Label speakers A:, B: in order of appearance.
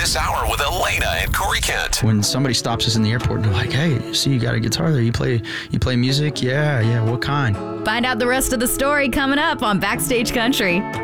A: this hour with Elena and Corey Kent.
B: When somebody stops us in the airport and they're like, hey, see, you got a guitar there. You play music? Yeah, what kind?
C: Find out the rest of the story coming up on Backstage Country.